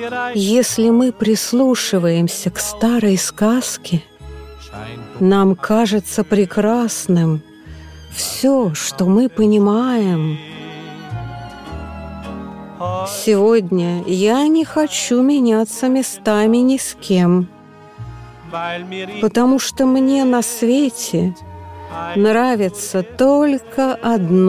Если мы прислушиваемся к старой сказке, нам кажется прекрасным все, что мы понимаем. Сегодня я не хочу меняться местами ни с кем, потому что мне на свете нравится только одно.